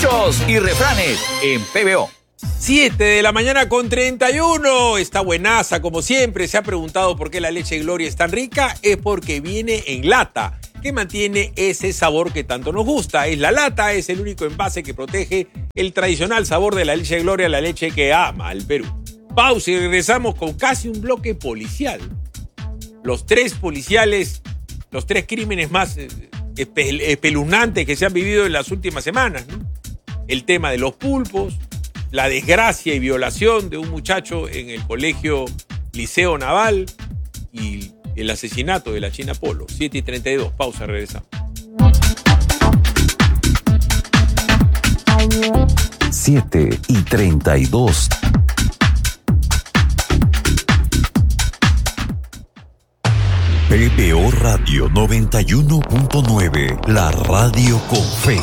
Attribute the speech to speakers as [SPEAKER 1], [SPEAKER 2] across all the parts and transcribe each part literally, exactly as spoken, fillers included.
[SPEAKER 1] Dichos y refranes en P B O.
[SPEAKER 2] siete de la mañana con treinta y uno. Está buenaza, como siempre. Se ha preguntado por qué la leche Gloria es tan rica. Es porque viene en lata, que mantiene ese sabor que tanto nos gusta. Es la lata, es el único envase que protege el tradicional sabor de la leche Gloria, la leche que ama al Perú. Pausa y regresamos con casi un bloque policial. Los tres policiales, los tres crímenes más espeluznantes que se han vivido en las últimas semanas, ¿no? El tema de los pulpos, la desgracia y violación de un muchacho en el colegio Liceo Naval y el asesinato de la China Polo. siete y treinta y dos, pausa, regresamos.
[SPEAKER 3] siete y treinta y dos. P B O Radio noventa y uno punto nueve, la radio con fe.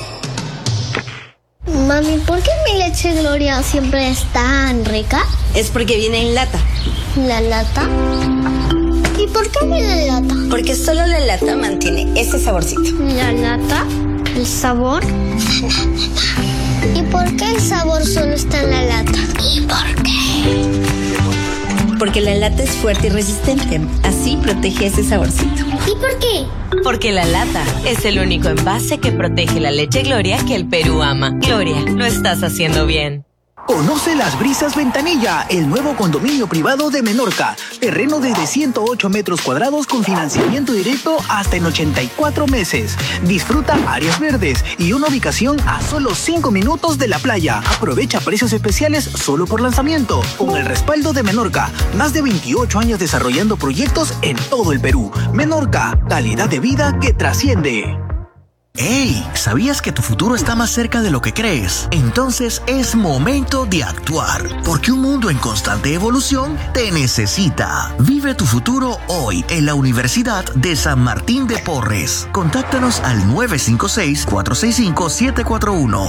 [SPEAKER 4] Mami, ¿por qué mi leche Gloria siempre es tan rica?
[SPEAKER 5] Es porque viene en lata.
[SPEAKER 4] ¿La lata? ¿Y por qué viene en lata?
[SPEAKER 5] Porque solo la lata mantiene ese saborcito.
[SPEAKER 4] ¿La lata? ¿El sabor? ¿Y por qué el sabor solo está en la lata? ¿Y por qué?
[SPEAKER 5] Porque la lata es fuerte y resistente. Así protege ese saborcito.
[SPEAKER 4] ¿Y por qué?
[SPEAKER 6] Porque la lata es el único envase que protege la leche Gloria que el Perú ama. Gloria, lo estás haciendo bien.
[SPEAKER 7] Conoce Las Brisas Ventanilla, el nuevo condominio privado de Menorca. Terreno desde ciento ocho metros cuadrados con financiamiento directo hasta en ochenta y cuatro meses. Disfruta áreas verdes y una ubicación a solo cinco minutos de la playa. Aprovecha precios especiales solo por lanzamiento. Con el respaldo de Menorca, más de veintiocho años desarrollando proyectos en todo el Perú. Menorca, calidad de vida que trasciende.
[SPEAKER 8] ¡Hey! ¿Sabías que tu futuro está más cerca de lo que crees? Entonces es momento de actuar, porque un mundo en constante evolución te necesita. Vive tu futuro hoy en la Universidad de San Martín de Porres. Contáctanos al nueve cinco seis, cuatro seis cinco, siete cuatro uno.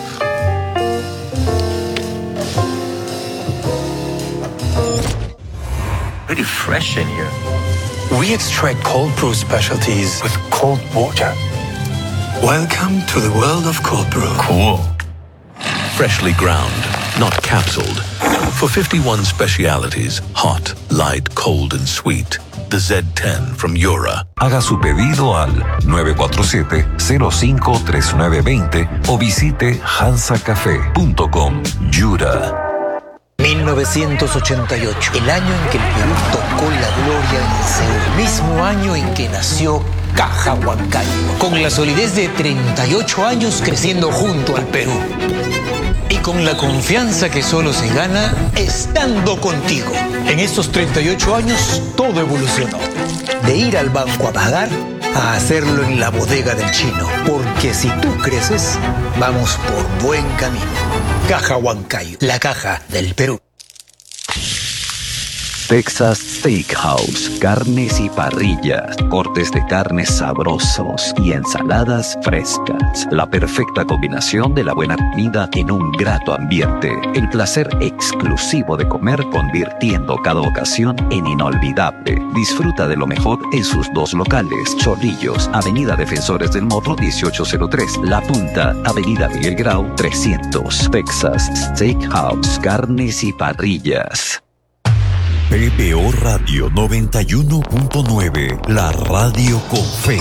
[SPEAKER 9] Pretty fresh in here. We extract cold brew specialties with cold water. Welcome to the world of cold brew.
[SPEAKER 10] Cool. Freshly ground, not capsuled. For fifty-one specialities, hot, light, cold, and sweet. The Z ten from Yura.
[SPEAKER 3] Haga su pedido al nueve cuatro siete, cero cinco tres nueve dos cero o visite hansa café punto com. Yura.
[SPEAKER 11] mil novecientos ochenta y ocho, el año en que el Perú tocó la gloria en el Seúl. El mismo año en que nació Caja Huancayo, con la solidez de treinta y ocho años creciendo junto al Perú. Y con la confianza que solo se gana estando contigo. En estos treinta y ocho años todo evolucionó. De ir al banco a pagar a hacerlo en la bodega del chino. Porque si tú creces, vamos por buen camino. Caja Huancayo, la caja del Perú.
[SPEAKER 3] Texas Steakhouse, carnes y parrillas, cortes de carnes sabrosos y ensaladas frescas. La perfecta combinación de la buena comida en un grato ambiente. El placer exclusivo de comer convirtiendo cada ocasión en inolvidable. Disfruta de lo mejor en sus dos locales. Chorrillos, Avenida Defensores del Morro dieciocho cero tres. La Punta, Avenida Miguel Grau trescientos. Texas Steakhouse, carnes y parrillas. P B O Radio noventa y uno punto nueve, la radio con fe.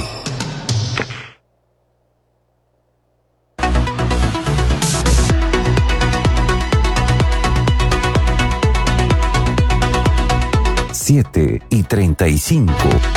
[SPEAKER 3] siete y treinta y cinco.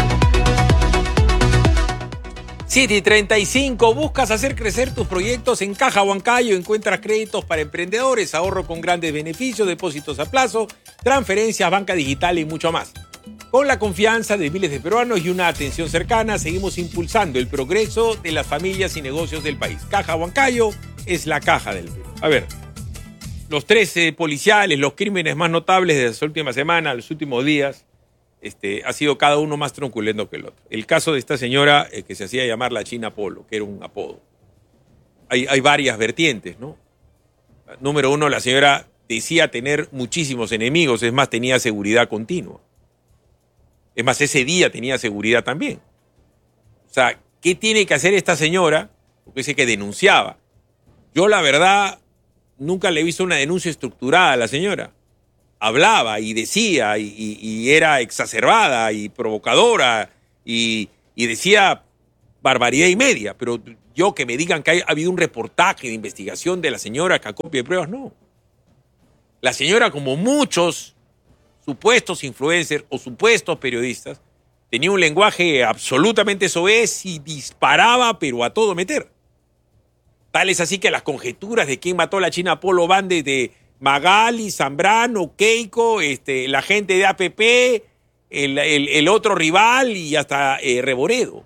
[SPEAKER 2] siete y treinta y cinco, buscas hacer crecer tus proyectos en Caja Huancayo, encuentras créditos para emprendedores, ahorro con grandes beneficios, depósitos a plazo, transferencias, banca digital y mucho más. Con la confianza de miles de peruanos y una atención cercana, seguimos impulsando el progreso de las familias y negocios del país. Caja Huancayo es la caja del Perú. A ver, los trece policiales, los crímenes más notables de las últimas semanas, los últimos días, Este, ha sido cada uno más truculento que el otro. El caso de esta señora eh, que se hacía llamar la China Polo, que era un apodo. Hay, hay varias vertientes, ¿no? Número uno, la señora decía tener muchísimos enemigos, es más, tenía seguridad continua. Es más, ese día tenía seguridad también. O sea, ¿qué tiene que hacer esta señora? Porque dice que denunciaba. Yo, la verdad, nunca le he visto una denuncia estructurada a la señora. Hablaba y decía, y, y, y era exacerbada y provocadora, y, y decía barbaridad y media. Pero yo que me digan que hay, ha habido un reportaje de investigación de la señora que acopia pruebas, no. La señora, como muchos supuestos influencers o supuestos periodistas, tenía un lenguaje absolutamente soez y disparaba, pero a todo meter. Tal es así que las conjeturas de quién mató a la China Polo van desde Magali, Zambrano, Keiko, este, la gente de A P P, el, el, el otro rival y hasta eh, Reboredo.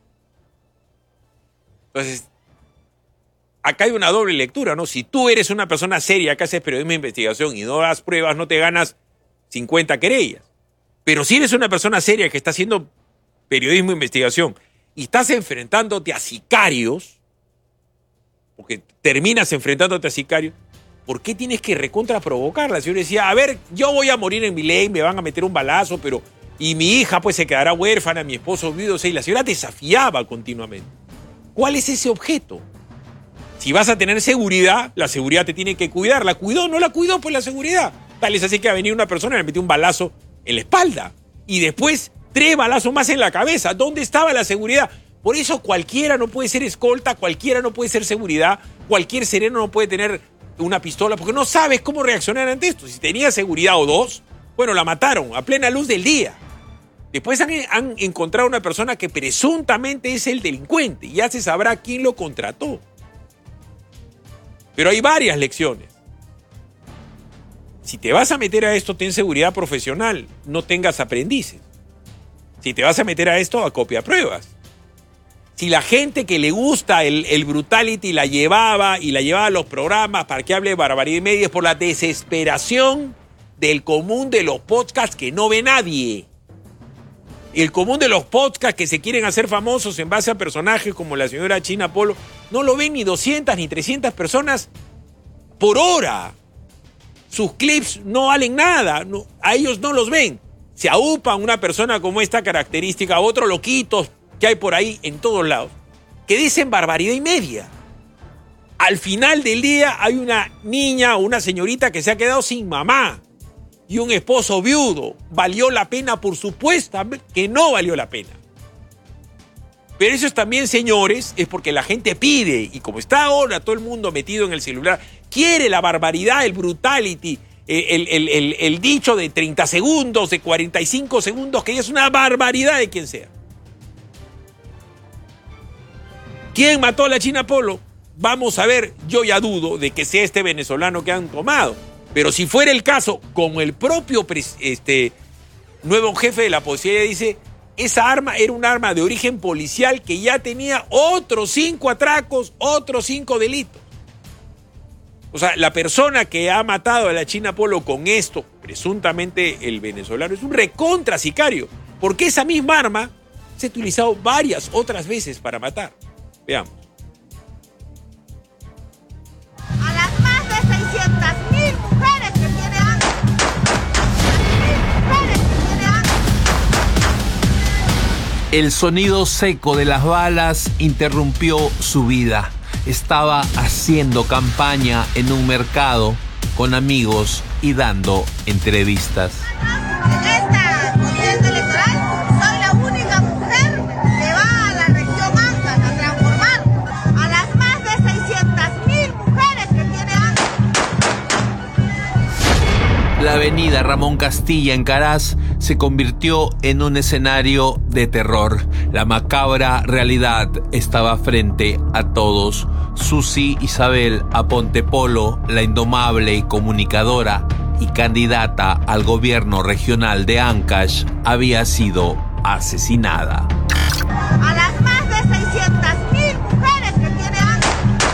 [SPEAKER 2] Entonces, acá hay una doble lectura, ¿no? Si tú eres una persona seria que haces periodismo de investigación y no das pruebas, no te ganas cincuenta querellas. Pero si eres una persona seria que está haciendo periodismo de investigación y estás enfrentándote a sicarios, porque terminas enfrentándote a sicarios, ¿por qué tienes que recontra provocarla? La señora decía, a ver, yo voy a morir en mi ley, me van a meter un balazo, pero... Y mi hija pues se quedará huérfana, mi esposo viudo, o sea, y la señora desafiaba continuamente. ¿Cuál es ese objeto? Si vas a tener seguridad, la seguridad te tiene que cuidar. ¿La cuidó? No la cuidó, pues la seguridad. Tal es así que va a venir una persona y le metió un balazo en la espalda. Y después tres balazos más en la cabeza. ¿Dónde estaba la seguridad? Por eso cualquiera no puede ser escolta, cualquiera no puede ser seguridad, cualquier sereno no puede tener una pistola, porque no sabes cómo reaccionar ante esto. Si tenía seguridad o dos, bueno, la mataron a plena luz del día. Después han, han encontrado una persona que presuntamente es el delincuente y ya se sabrá quién lo contrató. Pero hay varias lecciones. Si te vas a meter a esto, ten seguridad profesional, no tengas aprendices. Si te vas a meter a esto, acopia pruebas. Si la gente que le gusta el, el brutality la llevaba y la llevaba a los programas para que hable barbaridad y media, es por la desesperación del común de los podcasts que no ve nadie. El común de los podcasts que se quieren hacer famosos en base a personajes como la señora China Polo, no lo ven ni doscientas ni trescientas personas por hora. Sus clips no valen nada, no, a ellos no los ven. Se aupan una persona como esta característica, otros loquitos que hay por ahí en todos lados, que dicen barbaridad y media. Al final del día hay una niña o una señorita que se ha quedado sin mamá y un esposo viudo. ¿Valió la pena? Por supuesto que no valió la pena. Pero eso es también, señores, es porque la gente pide, y como está ahora todo el mundo metido en el celular, quiere la barbaridad, el brutality, el, el, el, el dicho de treinta segundos, de cuarenta y cinco segundos, que es una barbaridad de quien sea. ¿Quién mató a la China Polo? Vamos a ver, yo ya dudo de que sea este venezolano que han tomado. Pero si fuera el caso, como el propio este, nuevo jefe de la policía dice, esa arma era un arma de origen policial que ya tenía otros cinco atracos, otros cinco delitos. O sea, la persona que ha matado a la China Polo con esto, presuntamente el venezolano, es un recontra sicario, porque esa misma arma se ha utilizado varias otras veces para matar. Veamos.
[SPEAKER 12] A las más de seiscientas mil mujeres que tiene Ángel. Mujeres que tiene Ángel.
[SPEAKER 13] El sonido seco de las balas interrumpió su vida. Estaba haciendo campaña en un mercado con amigos y dando entrevistas.
[SPEAKER 12] En esta contienda electoral soy la única mujer que va a la región Ancash a transformar a las más de seiscientas mil mujeres que tiene Ancash.
[SPEAKER 13] La avenida Ramón Castilla en Caraz se convirtió en un escenario de terror. La macabra realidad estaba frente a todos. Susi Isabel Aponte Polo, la indomable y comunicadora y candidata al gobierno regional de Ancash, había sido asesinada.
[SPEAKER 12] A las más de seiscientas mil mujeres que tiene Ancash.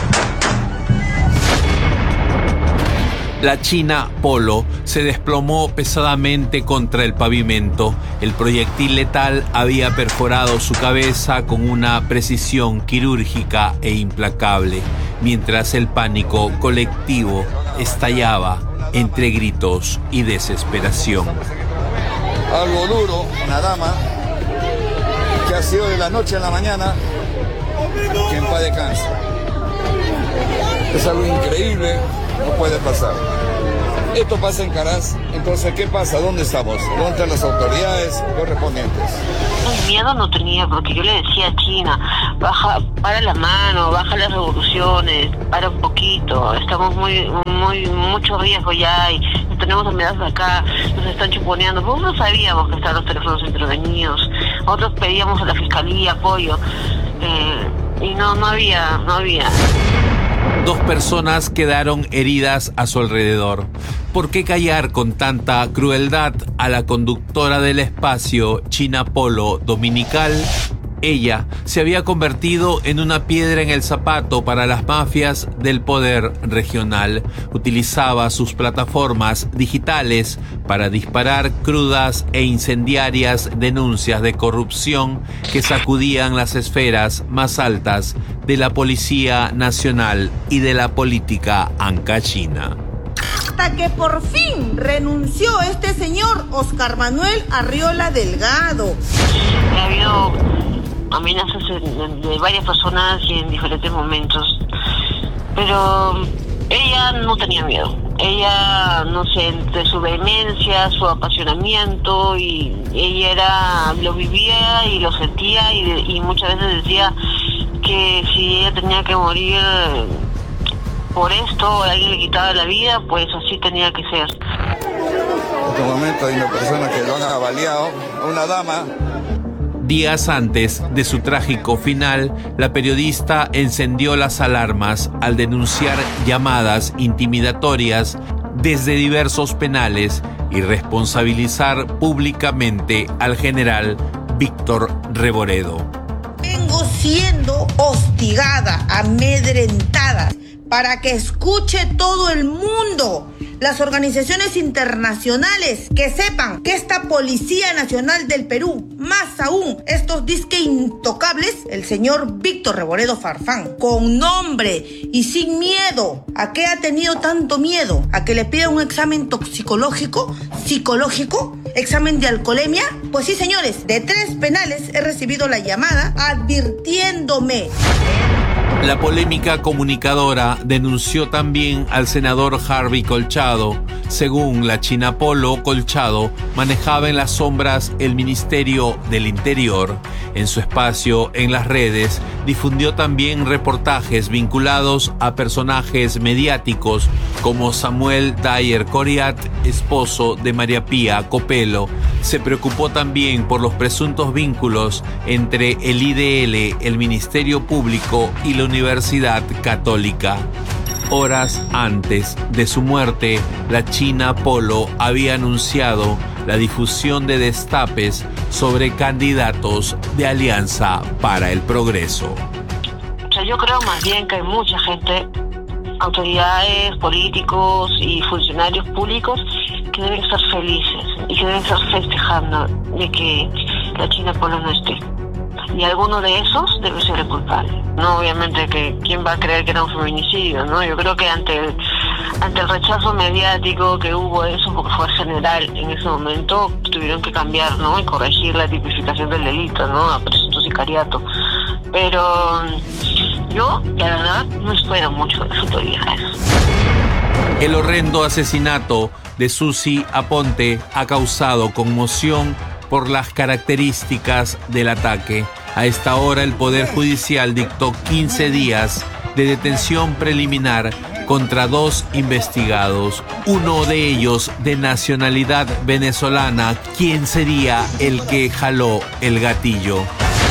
[SPEAKER 13] La China Polo se desplomó pesadamente contra el pavimento. El proyectil letal había perforado su cabeza con una precisión quirúrgica e implacable, mientras el pánico colectivo estallaba entre gritos y desesperación.
[SPEAKER 14] Algo duro, una dama que ha sido de la noche a la mañana, que en paz descanse. Es algo increíble, no puede pasar. Esto pasa en Caraz, entonces ¿qué pasa? ¿Dónde estamos? ¿Dónde están las autoridades correspondientes?
[SPEAKER 15] Miedo no tenía, porque yo le decía a China, baja, para la mano, baja las revoluciones, para un poquito, estamos muy, muy, mucho riesgo ya y tenemos amenazas acá, nos están chuponeando. Nosotros no sabíamos que estaban los teléfonos intervenidos, nosotros pedíamos a la fiscalía apoyo eh, y no, no había, no había.
[SPEAKER 13] Dos personas quedaron heridas a su alrededor. ¿Por qué callar con tanta crueldad a la conductora del espacio China Polo dominical? Ella se había convertido en una piedra en el zapato para las mafias del poder regional. Utilizaba sus plataformas digitales para disparar crudas e incendiarias denuncias de corrupción que sacudían las esferas más altas de la Policía Nacional y de la política ancachina.
[SPEAKER 12] Hasta que por fin renunció este señor Oscar Manuel Arriola Delgado.
[SPEAKER 15] Ha habido amenazas de varias personas y en diferentes momentos, pero ella no tenía miedo. Ella, no sé, entre su vehemencia, su apasionamiento, y ella era, lo vivía y lo sentía y, de, y muchas veces decía que si ella tenía que morir por esto, alguien le quitaba la vida, pues así tenía que ser.
[SPEAKER 14] En este momento hay una persona que lo han avaliado, una dama.
[SPEAKER 13] Días antes de su trágico final, la periodista encendió las alarmas al denunciar llamadas intimidatorias desde diversos penales y responsabilizar públicamente al general Víctor Reboredo.
[SPEAKER 12] Vengo siendo hostigada, amedrentada, para que escuche todo el mundo, las organizaciones internacionales, que sepan que esta Policía Nacional del Perú, más aún estos disque intocables, el señor Víctor Reboredo Farfán, con nombre y sin miedo. ¿A qué ha tenido tanto miedo? ¿A que le pida un examen toxicológico, psicológico, examen de alcoholemia? Pues sí, señores, de tres penales he recibido la llamada advirtiéndome.
[SPEAKER 13] La polémica comunicadora denunció también al senador Harvey Colchado. Según la China Polo, Colchado manejaba en las sombras el Ministerio del Interior. En su espacio en las redes difundió también reportajes vinculados a personajes mediáticos como Samuel Dyer Coriat, esposo de María Pía Copelo. Se preocupó también por los presuntos vínculos entre el I D L, el Ministerio Público y la Universidad Católica. Horas antes de su muerte, la China Polo había anunciado la difusión de destapes sobre candidatos de Alianza para el Progreso.
[SPEAKER 15] O sea, yo creo más bien que hay mucha gente, autoridades, políticos y funcionarios públicos que deben estar felices y que deben estar festejando de que la China Polo no esté. Y alguno de esos debe ser el culpable. No, obviamente, que quién va a creer que era un feminicidio, ¿no? Yo creo que ante el, ante el rechazo mediático que hubo eso, porque fue general en ese momento, tuvieron que cambiar, ¿no? Y corregir la tipificación del delito, ¿no? A presunto sicariato. Pero yo, la verdad, no espero mucho de las autoridades.
[SPEAKER 13] El horrendo asesinato de Susi Aponte ha causado conmoción por las características del ataque. A esta hora el Poder Judicial dictó quince días de detención preliminar contra dos investigados, uno de ellos de nacionalidad venezolana. ¿Quién sería el que jaló el gatillo?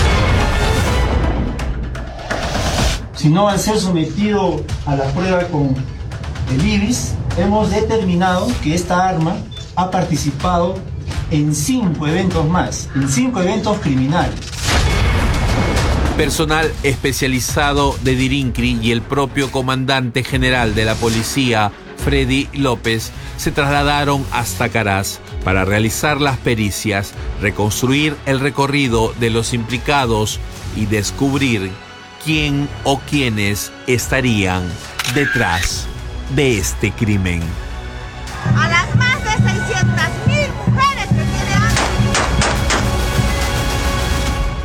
[SPEAKER 16] Si no al ser sometido a la prueba con el IBIS, hemos determinado que esta arma ha participado en cinco eventos más, en cinco eventos criminales.
[SPEAKER 13] Personal especializado de Dirincri y el propio comandante general de la policía, Freddy López, se trasladaron hasta Caraz para realizar las pericias, reconstruir el recorrido de los implicados y descubrir quién o quiénes estarían detrás de este crimen.
[SPEAKER 12] A las más de seiscientas mil mujeres que tiene hambre.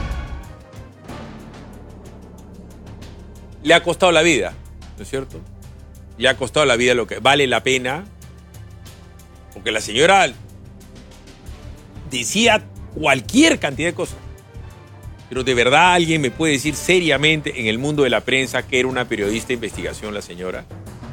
[SPEAKER 2] Le ha costado la vida, ¿no es cierto? le ha costado la vida lo que vale la pena, porque la señora decía cualquier cantidad de cosas. Pero de verdad alguien me puede decir seriamente en el mundo de la prensa que era una periodista de investigación la señora.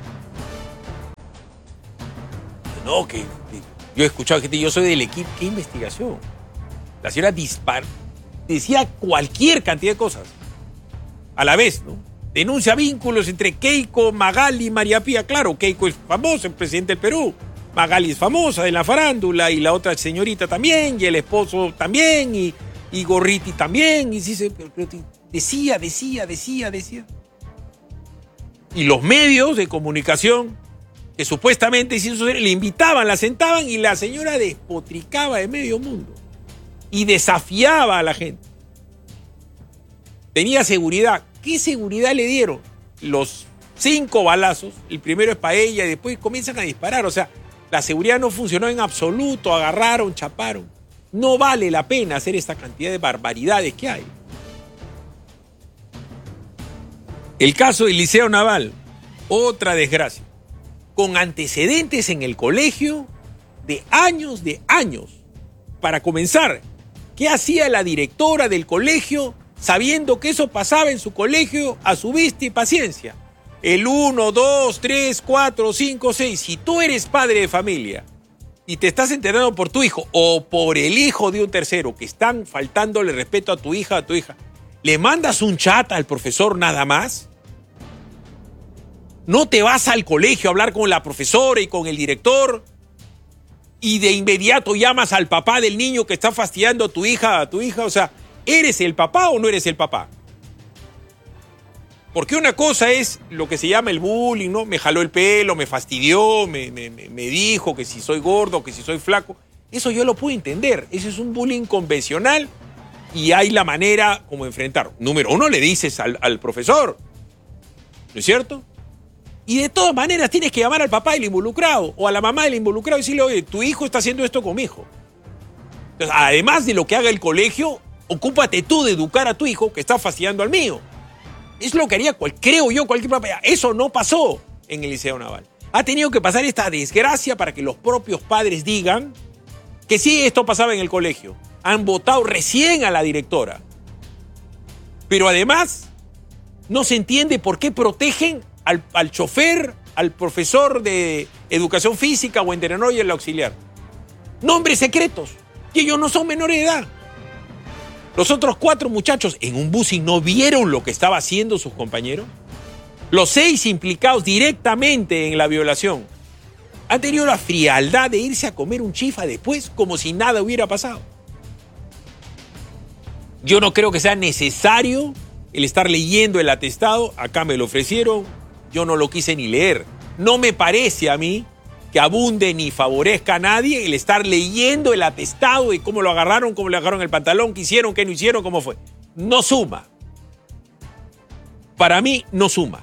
[SPEAKER 2] No, que, que yo he escuchado gente, yo soy del equipo, ¿qué investigación? La señora dispar, decía cualquier cantidad de cosas. A la vez, ¿no? Denuncia vínculos entre Keiko, Magali y María Pía. Claro, Keiko es famoso, el presidente del Perú. Magali es famosa de la farándula y la otra señorita también, y el esposo también, y, y Gorriti también. Y sí, se, pero, pero, decía, decía, decía, decía. Y los medios de comunicación que supuestamente le invitaban, la sentaban y la señora despotricaba de medio mundo y desafiaba a la gente. Tenía seguridad. ¿Qué seguridad le dieron? Los cinco balazos, el primero es para ella y después comienzan a disparar. O sea, la seguridad no funcionó en absoluto, agarraron, chaparon. No vale la pena hacer esta cantidad de barbaridades que hay. El caso del Liceo Naval, otra desgracia, con antecedentes en el colegio de años, de años. Para comenzar, ¿qué hacía la directora del colegio sabiendo que eso pasaba en su colegio a su vista y paciencia? El uno, dos, tres, cuatro, cinco, seis. Si tú eres padre de familia y te estás enterando por tu hijo o por el hijo de un tercero que están faltándole respeto a tu hija, a tu hija, ¿le mandas un chat al profesor nada más? ¿No te vas al colegio a hablar con la profesora y con el director y de inmediato llamas al papá del niño que está fastidiando a tu hija, a tu hija? O sea, ¿eres el papá o no eres el papá? Porque una cosa es lo que se llama el bullying, ¿no? Me jaló el pelo, me fastidió, me, me, me dijo que si soy gordo, que si soy flaco. Eso yo lo puedo entender. Eso es un bullying convencional y hay la manera como enfrentarlo. Número uno, le dices al, al profesor, ¿no es cierto? Y de todas maneras tienes que llamar al papá del involucrado o a la mamá del involucrado y decirle, oye, tu hijo está haciendo esto con mi hijo. Entonces, además de lo que haga el colegio, ocúpate tú de educar a tu hijo que está fastidiando al mío. Es lo que haría, cual, creo yo, cualquier papá. Eso no pasó en el Liceo Naval. Ha tenido que pasar esta desgracia para que los propios padres digan que sí, esto pasaba en el colegio. Han votado recién a la directora. Pero además, no se entiende por qué protegen al, al chofer, al profesor de educación física o entrenador y el auxiliar. Nombres secretos, que ellos no son menores de edad. Los otros cuatro muchachos en un busing no vieron lo que estaba haciendo sus compañeros. Los seis implicados directamente en la violación han tenido la frialdad de irse a comer un chifa después como si nada hubiera pasado. Yo no creo que sea necesario el estar leyendo el atestado. Acá me lo ofrecieron, yo no lo quise ni leer. No me parece a mí que abunde ni favorezca a nadie el estar leyendo el atestado y cómo lo agarraron, cómo le agarraron el pantalón, qué hicieron, qué no hicieron, cómo fue. No suma. Para mí, no suma.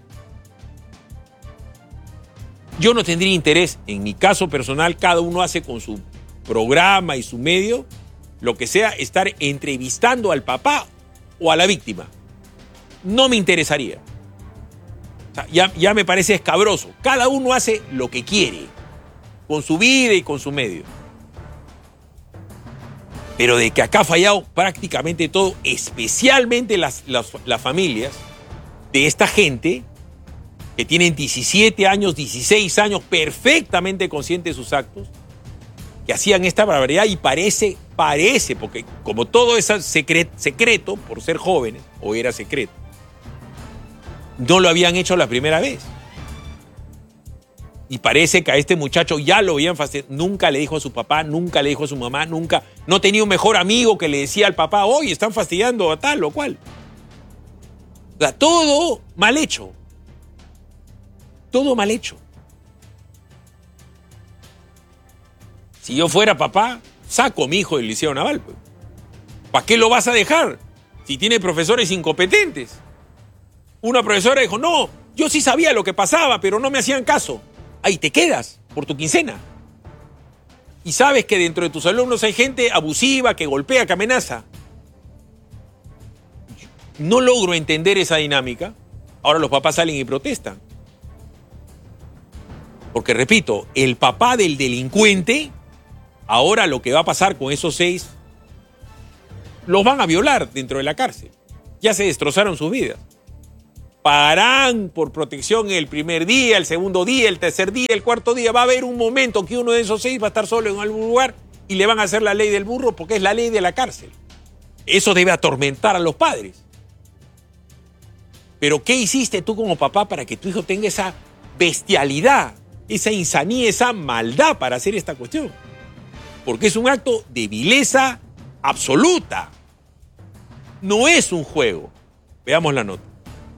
[SPEAKER 2] Yo no tendría interés, en mi caso personal, cada uno hace con su programa y su medio, lo que sea, estar entrevistando al papá o a la víctima. No me interesaría. O sea, ya, ya me parece escabroso. Cada uno hace lo que quiere, con su vida y con su medio. Pero de que acá ha fallado prácticamente todo, especialmente las, las, las familias de esta gente que tienen diecisiete años, dieciséis años, perfectamente conscientes de sus actos, que hacían esta barbaridad y parece, parece, porque como todo es secret, secreto, por ser jóvenes, o era secreto, no lo habían hecho la primera vez. Y parece que a este muchacho ya lo habían fastidiado. Nunca le dijo a su papá, nunca le dijo a su mamá, nunca. No tenía un mejor amigo que le decía al papá, oye, están fastidiando a tal o cual. O sea, todo mal hecho. Todo mal hecho. Si yo fuera papá, saco a mi hijo del Liceo Naval. Pues. ¿Para qué lo vas a dejar? Si tiene profesores incompetentes. Una profesora dijo, no, yo sí sabía lo que pasaba, pero no me hacían caso. Ahí te quedas, por tu quincena. Y sabes que dentro de tus alumnos hay gente abusiva, que golpea, que amenaza. No logro entender esa dinámica. Ahora los papás salen y protestan. Porque repito, el papá del delincuente, ahora lo que va a pasar con esos seis, los van a violar dentro de la cárcel. Ya se destrozaron sus vidas. Pagarán por protección el primer día, el segundo día, el tercer día, el cuarto día. Va a haber un momento que uno de esos seis va a estar solo en algún lugar y le van a hacer la ley del burro porque es la ley de la cárcel. Eso debe atormentar a los padres. Pero ¿qué hiciste tú como papá para que tu hijo tenga esa bestialidad, esa insanía, esa maldad para hacer esta cuestión? Porque es un acto de vileza absoluta. No es un juego. Veamos la nota.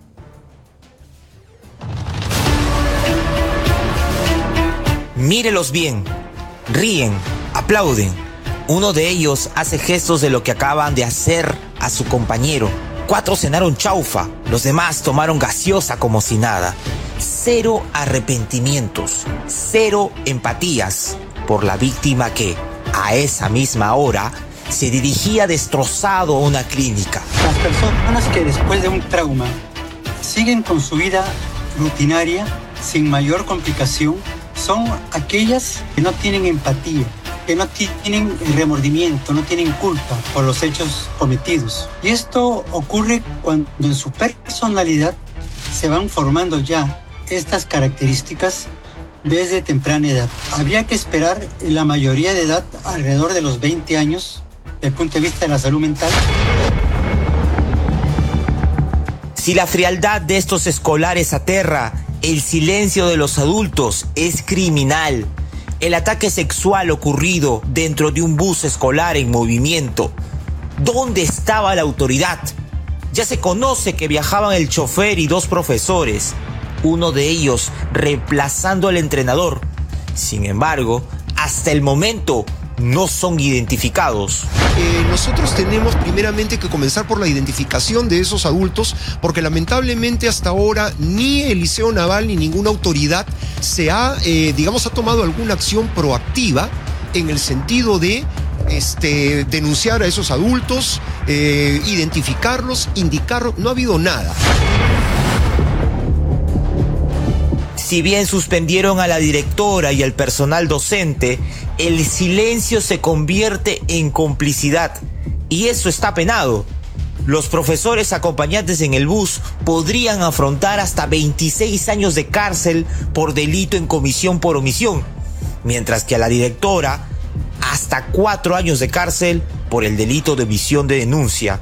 [SPEAKER 17] Mírelos bien, ríen, aplauden. Uno de ellos hace gestos de lo que acaban de hacer a su compañero. Cuatro cenaron chaufa, los demás tomaron gaseosa como si nada. Cero arrepentimientos, cero empatías por la víctima que, a esa misma hora, se dirigía destrozado a una clínica.
[SPEAKER 18] Las personas que después de un trauma siguen con su vida rutinaria sin mayor complicación son aquellas que no tienen empatía, que no tienen remordimiento, no tienen culpa por los hechos cometidos. Y esto ocurre cuando en su personalidad se van formando ya estas características desde temprana edad. Habría que esperar en la mayoría de edad, alrededor de los veinte años, desde el punto de vista de la salud mental.
[SPEAKER 17] Si la frialdad de estos escolares aterra, el silencio de los adultos es criminal. El ataque sexual ocurrido dentro de un bus escolar en movimiento. ¿Dónde estaba la autoridad? Ya se conoce que viajaban el chofer y dos profesores, uno de ellos reemplazando al entrenador. Sin embargo, hasta el momento no son identificados.
[SPEAKER 19] Eh, nosotros tenemos primeramente que comenzar por la identificación de esos adultos, porque lamentablemente hasta ahora ni el Liceo Naval ni ninguna autoridad se ha, eh, digamos, ha tomado alguna acción proactiva en el sentido de este, denunciar a esos adultos, eh, identificarlos, indicarlos. No ha habido nada.
[SPEAKER 17] Si bien suspendieron a la directora y al personal docente, el silencio se convierte en complicidad. Y eso está penado. Los profesores acompañantes en el bus podrían afrontar hasta veintiséis años de cárcel por delito en comisión por omisión, mientras que a la directora hasta cuatro años de cárcel por el delito de omisión de denuncia.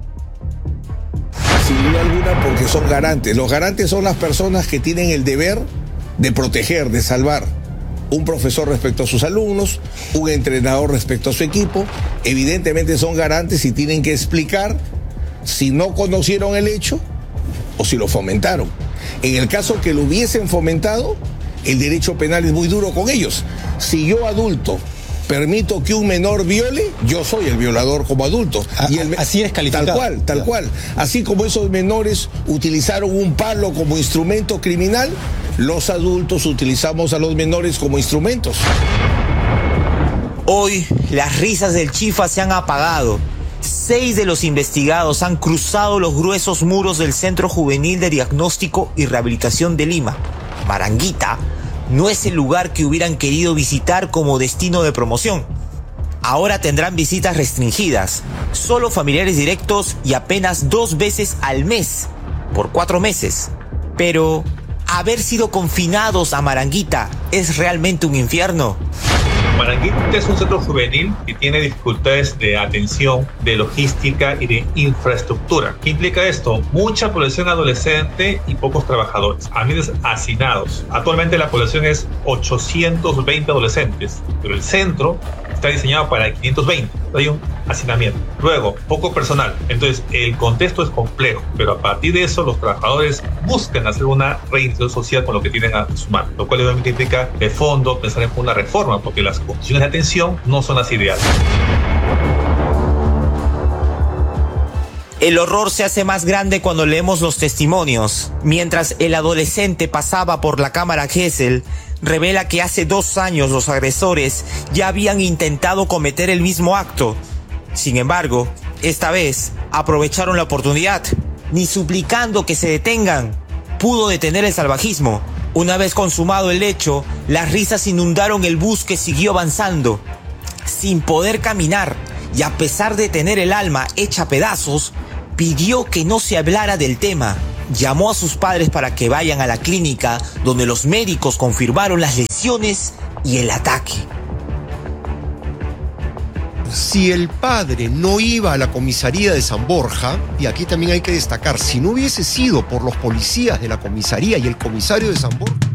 [SPEAKER 20] Sin duda alguna, porque son garantes. Los garantes son las personas que tienen el deber de proteger, de salvar. Un profesor respecto a sus alumnos, un entrenador respecto a su equipo. Evidentemente son garantes y tienen que explicar si no conocieron el hecho o si lo fomentaron. En el caso que lo hubiesen fomentado, el derecho penal es muy duro con ellos. Si yo, adulto, permito que un menor viole, yo soy el violador como adulto.
[SPEAKER 21] A,
[SPEAKER 20] y el,
[SPEAKER 21] así es calificado.
[SPEAKER 20] Tal cual, tal cual. Así como esos menores utilizaron un palo como instrumento criminal, los adultos utilizamos a los menores como instrumentos.
[SPEAKER 17] Hoy, las risas del Chifa se han apagado. Seis de los investigados han cruzado los gruesos muros del Centro Juvenil de Diagnóstico y Rehabilitación de Lima. Maranguita no es el lugar que hubieran querido visitar como destino de promoción. Ahora tendrán visitas restringidas, solo familiares directos y apenas dos veces al mes, por cuatro meses. Pero haber sido confinados a Maranguita es realmente un infierno.
[SPEAKER 22] Maranguita es un centro juvenil que tiene dificultades de atención, de logística y de infraestructura. ¿Qué implica esto? Mucha población adolescente y pocos trabajadores, ambientes hacinados. Actualmente la población es ochocientos veinte adolescentes, pero el centro está diseñado para quinientos veinte. Hay un hacinamiento. Luego, poco personal. Entonces, el contexto es complejo, pero a partir de eso, los trabajadores buscan hacer una reinserción social con lo que tienen a sumar, lo cual obviamente implica de fondo pensar en una reforma, porque las condiciones de atención no son las ideales.
[SPEAKER 17] El horror se hace más grande cuando leemos los testimonios. Mientras el adolescente pasaba por la cámara Gesell, revela que hace dos años los agresores ya habían intentado cometer el mismo acto. Sin embargo, esta vez aprovecharon la oportunidad. Ni suplicando que se detengan pudo detener el salvajismo. Una vez consumado el hecho, las risas inundaron el bus que siguió avanzando. Sin poder caminar y a pesar de tener el alma hecha pedazos, pidió que no se hablara del tema. Llamó a sus padres para que vayan a la clínica, donde los médicos confirmaron las lesiones y el ataque.
[SPEAKER 19] Si el padre no iba a la comisaría de San Borja, y aquí también hay que destacar, si no hubiese sido por los policías de la comisaría y el comisario de San Borja,